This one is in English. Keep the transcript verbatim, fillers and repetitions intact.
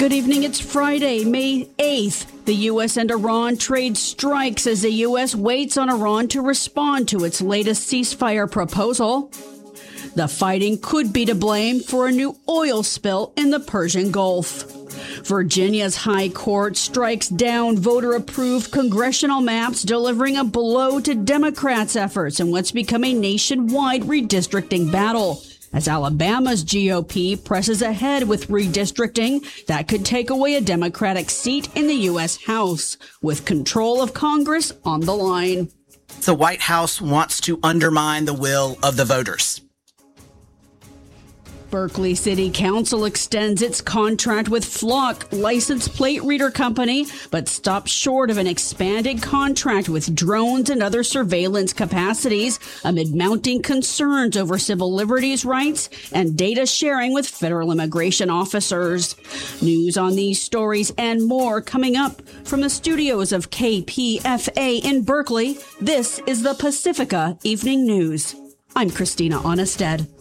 Good evening. It's Friday, May eighth. The U S and Iran trade strikes as the U S waits on Iran to respond to its latest ceasefire proposal. The fighting could be to blame for a new oil spill in the Persian Gulf. Virginia's High Court strikes down voter-approved congressional maps, delivering a blow to Democrats' efforts in what's become a nationwide redistricting battle. As Alabama's G O P presses ahead with redistricting that could take away a Democratic seat in the U S House, with control of Congress on the line. The White House wants to undermine the will of the voters. Berkeley City Council extends its contract with Flock license plate reader company, but stops short of an expanded contract with drones and other surveillance capacities amid mounting concerns over civil liberties rights and data sharing with federal immigration officers. News on these stories and more coming up from the studios of K P F A in Berkeley. This is the Pacifica Evening News. I'm Christina Onnested.